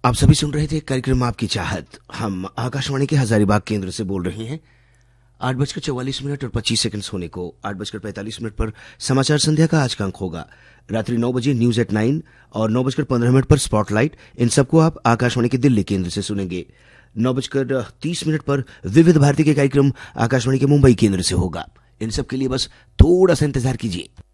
आप सभी सुन रहे थे कार्यक्रम आपकी चाहत। हम आकाशवाणी के हजारीबाग केंद्र से बोल रहे हैं। 8:44 और 25 सेकंड होने को 8:45 पर समाचार संध्या का आज का अंक होगा। रात्रि 9 बजे न्यूज एट 9 और 9:15 पर स्पॉटलाइट। इन सबको आप आकाशवाणी के दिल्ली केंद्र से सुनेंगे। 9:30 पर विविध भारती के कार्यक्रम आकाशवाणी के मुंबई केंद्र से होगा। इन सब के लिए बस थोड़ा सा इंतजार कीजिए।